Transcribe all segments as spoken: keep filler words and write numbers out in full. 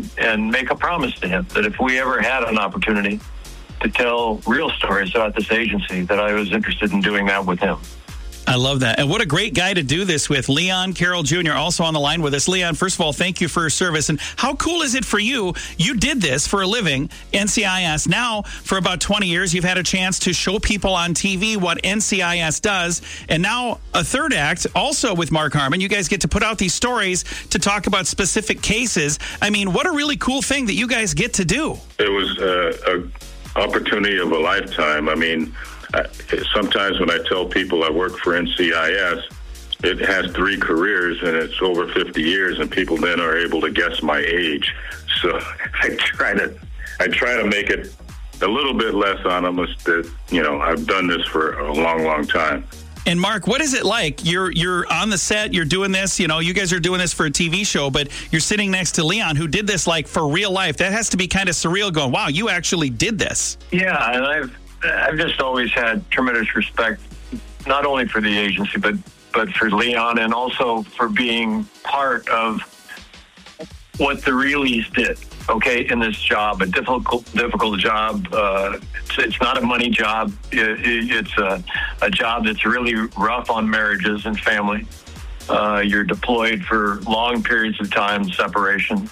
and, and make a promise to him that if we ever had an opportunity to tell real stories about this agency, that I was interested in doing that with him. I love that. And what a great guy to do this with. Leon Carroll Junior also on the line with us. Leon, first of all, thank you for your service. And how cool is it for you? You did this for a living, N C I S. Now, for about twenty years, you've had a chance to show people on T V what N C I S does. And now a third act, also with Mark Harmon. You guys get to put out these stories to talk about specific cases. I mean, what a really cool thing that you guys get to do. It was uh, a opportunity of a lifetime. I mean, I, sometimes when I tell people I work for N C I S, it has three careers and it's over fifty years, and people then are able to guess my age. So I try to, I try to make it a little bit less ominous that, you know, I've done this for a long, long time. And Mark, what is it like? You're you're on the set, you're doing this, you know, you guys are doing this for a T V show, but you're sitting next to Leon, who did this like for real life. That has to be kind of surreal going, wow, you actually did this. Yeah, and I've I've just always had tremendous respect, not only for the agency, but but for Leon, and also for being part of what the Reillys did. Okay, in this job, a difficult, difficult job. Uh, it's, it's not a money job. It, it, it's a, a job that's really rough on marriages and family. Uh, you're deployed for long periods of time, separation,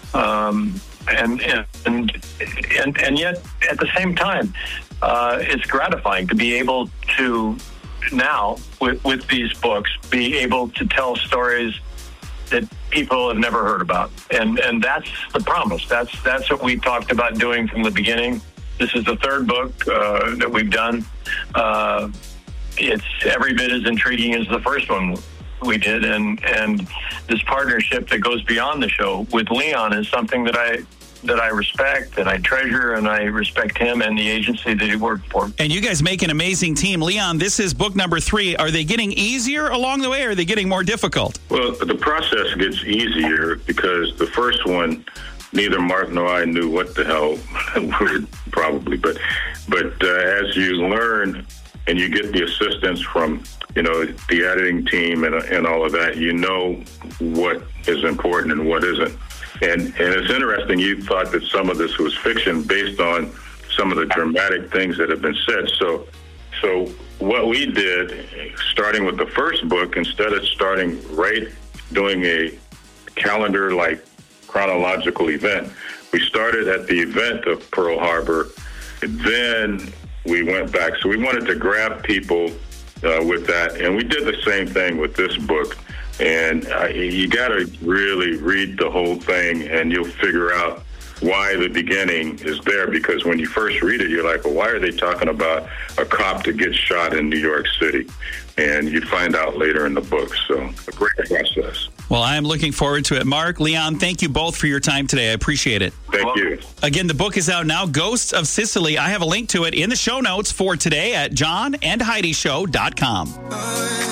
um, and, and and and yet at the same time, uh, it's gratifying to be able to now with with these books be able to tell stories that people have never heard about. And and that's the promise. That's that's what we talked about doing from the beginning. This is the third book uh, that we've done. Uh, it's every bit as intriguing as the first one we did. And, and this partnership that goes beyond the show with Leon is something that I that I respect and I treasure, and I respect him and the agency that he worked for. And you guys make an amazing team. Leon, this is book number three. Are they getting easier along the way, or are they getting more difficult? Well, the process gets easier because the first one, neither Mark nor I knew what the hell we probably, but but uh, as you learn and you get the assistance from, you know, the editing team and, and all of that, you know what is important and what isn't. And, and it's interesting, you thought that some of this was fiction based on some of the dramatic things that have been said. So so what we did, starting with the first book, instead of starting right doing a calendar-like chronological event, we started at the event of Pearl Harbor, and then we went back. So we wanted to grab people uh, with that, and we did the same thing with this book. And uh, you got to really read the whole thing, and you'll figure out why the beginning is there. Because when you first read it, you're like, well, why are they talking about a cop that gets shot in New York City? And you find out later in the book. So a great process. Well, I am looking forward to it. Mark, Leon, thank you both for your time today. I appreciate it. Thank you. Again, the book is out now, Ghosts of Sicily. I have a link to it in the show notes for today at john and heidi show dot com.